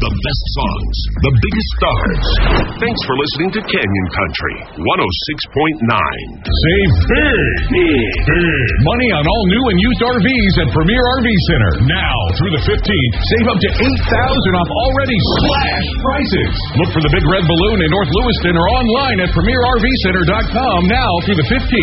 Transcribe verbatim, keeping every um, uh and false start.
The best songs, the biggest stars. Thanks for listening to Canyon Country one oh six point nine. Save big, big, big money on all new and used R Vs at Premier R V Center. Now through the fifteenth, save up to eight thousand dollars off already slashed prices. Look for the Big Red Balloon in North Lewiston or online at premier r v center dot com now through the fifteenth.